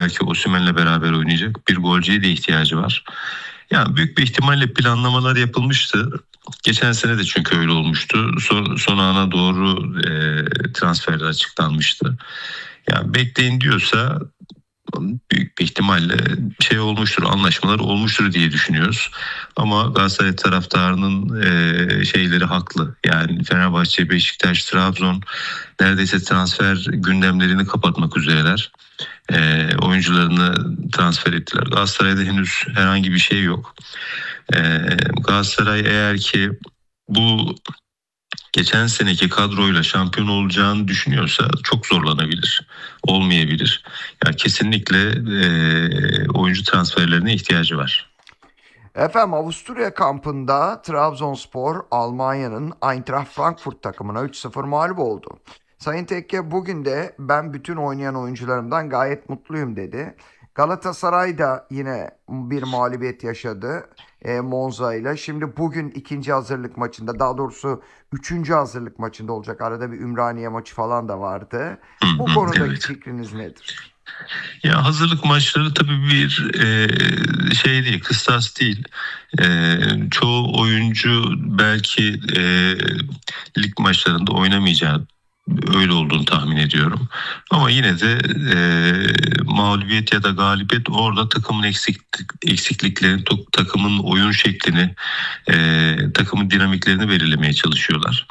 belki Osimhen'le beraber oynayacak. Bir golcüye de ihtiyacı var. Yani büyük bir ihtimalle planlamalar yapılmıştı. Geçen sene de çünkü öyle olmuştu. Son ana doğru transferler açıklanmıştı. Yani bekleyin diyorsa büyük bir ihtimalle şey olmuştur, anlaşmalar olmuştur diye düşünüyoruz. Ama Galatasaray taraftarının şeyleri haklı. Yani Fenerbahçe, Beşiktaş, Trabzon neredeyse transfer gündemlerini kapatmak üzereler. Oyuncularını transfer ettiler. Galatasaray'da henüz herhangi bir şey yok. Galatasaray eğer ki bu geçen seneki kadroyla şampiyon olacağını düşünüyorsa çok zorlanabilir. Olmayabilir. Yani kesinlikle oyuncu transferlerine ihtiyacı var. Efendim Avusturya kampında Trabzonspor Almanya'nın Eintracht Frankfurt takımına 3-0 mağlup oldu. Sayın Tekke bugün de ben bütün oynayan oyuncularımdan gayet mutluyum dedi. Galatasaray da yine bir mağlubiyet yaşadı Monza ile. Şimdi bugün ikinci hazırlık maçında, daha doğrusu üçüncü hazırlık maçında olacak. Arada bir Ümraniye maçı falan da vardı. Bu konudaki Evet. fikriniz nedir? Ya hazırlık maçları tabii bir şey değil, kıstas değil. Çoğu oyuncu belki lig maçlarında oynamayacağı, öyle olduğunu tahmin ediyorum. Ama yine de mağlubiyet ya da galibiyet orada takımın eksikliklerini, takımın oyun şeklini, takımın dinamiklerini belirlemeye çalışıyorlar.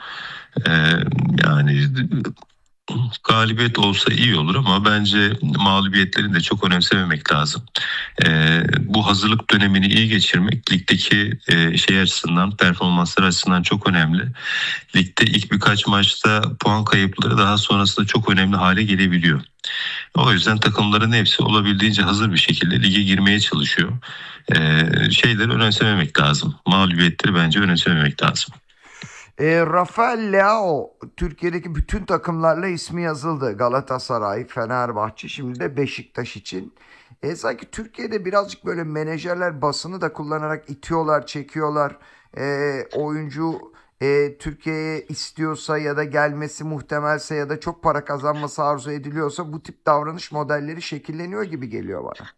Yani galibiyet olsa iyi olur ama bence mağlubiyetlerini de çok önemsememek lazım. Bu hazırlık dönemini iyi geçirmek ligdeki şey açısından, performanslar açısından çok önemli. Ligde ilk birkaç maçta puan kayıpları daha sonrasında çok önemli hale gelebiliyor. O yüzden takımların hepsi olabildiğince hazır bir şekilde lige girmeye çalışıyor. Şeyleri önemsememek lazım. Mağlubiyetleri bence önemsememek lazım. Rafael Leao Türkiye'deki bütün takımlarla ismi yazıldı. Galatasaray, Fenerbahçe, şimdi de Beşiktaş için. Sanki Türkiye'de birazcık böyle menajerler basını da kullanarak itiyorlar, çekiyorlar. Oyuncu Türkiye'ye istiyorsa ya da gelmesi muhtemelse ya da çok para kazanması arzu ediliyorsa bu tip davranış modelleri şekilleniyor gibi geliyor bana.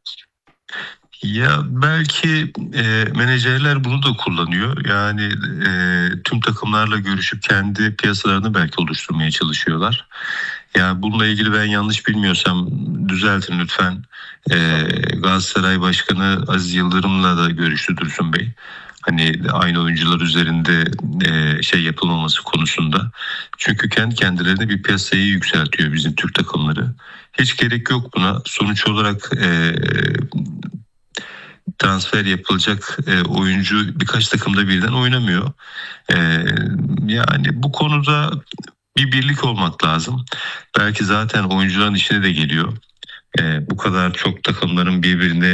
Ya belki menajerler bunu da kullanıyor. Yani tüm takımlarla görüşüp kendi piyasalarını belki oluşturmaya çalışıyorlar. Yani bununla ilgili ben yanlış bilmiyorsam düzeltin lütfen. Galatasaray Başkanı Aziz Yıldırım'la da görüştü Dursun Bey. Hani aynı oyuncular üzerinde şey yapılmaması konusunda. Çünkü kendi kendilerine bir piyasayı yükseltiyor bizim Türk takımları. Hiç gerek yok buna. Sonuç olarak transfer yapılacak oyuncu birkaç takımda birden oynamıyor. Yani bu konuda bir birlik olmak lazım. Belki zaten oyuncuların işine de geliyor. Bu kadar çok takımların birbirine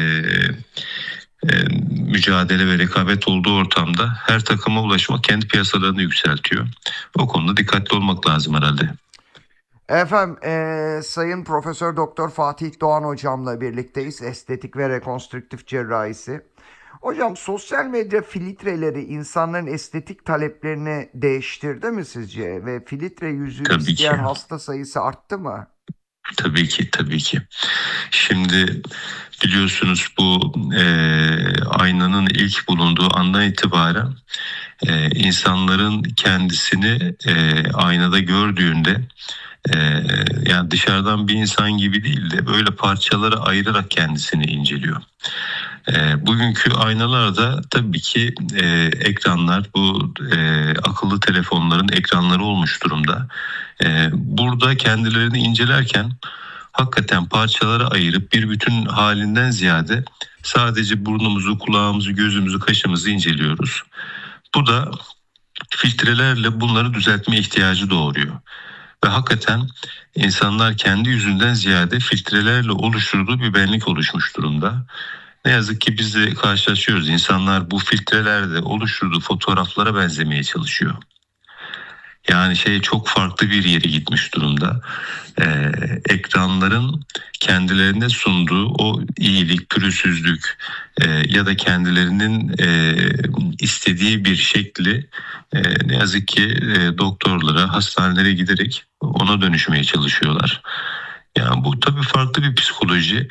mücadele ve rekabet olduğu ortamda her takıma ulaşmak kendi piyasalarını yükseltiyor. O konuda dikkatli olmak lazım herhalde. Efendim, Sayın Profesör Doktor Fatih Doğan hocamla birlikteyiz. Estetik ve rekonstrüktif cerrahisi. Hocam, sosyal medya filtreleri insanların estetik taleplerini değiştirdi mi sizce? Ve filtre yüzü Tabii isteyen ki. hasta sayısı arttı mı? Tabii ki, tabii ki. Şimdi biliyorsunuz bu aynanın ilk bulunduğu andan itibaren insanların kendisini aynada gördüğünde yani dışarıdan bir insan gibi değil de böyle parçalara ayırarak kendisini inceliyor. Bugünkü aynalarda tabii ki ekranlar, bu akıllı telefonların ekranları olmuş durumda. Burada kendilerini incelerken hakikaten parçalara ayırıp bir bütün halinden ziyade sadece burnumuzu, kulağımızı, gözümüzü, kaşımızı inceliyoruz. Bu da filtrelerle bunları düzeltme ihtiyacı doğuruyor. Ve hakikaten insanlar kendi yüzünden ziyade filtrelerle oluşturduğu bir benlik oluşmuş durumda. Ne yazık ki biz de karşılaşıyoruz. İnsanlar bu filtrelerde oluşturduğu fotoğraflara benzemeye çalışıyor. Yani şey çok farklı bir yere gitmiş durumda. Ekranların kendilerine sunduğu o iyilik, pürüzsüzlük ya da kendilerinin istediği bir şekli ne yazık ki doktorlara, hastanelere giderek ona dönüşmeye çalışıyorlar. Yani bu tabii farklı bir psikoloji.